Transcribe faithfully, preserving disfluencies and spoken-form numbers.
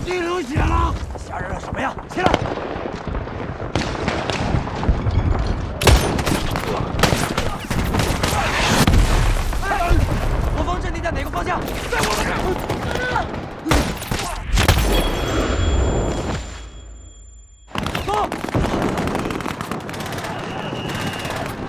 地流血了！吓人了什么呀？起来！我方阵地在哪个方向？在我们这儿。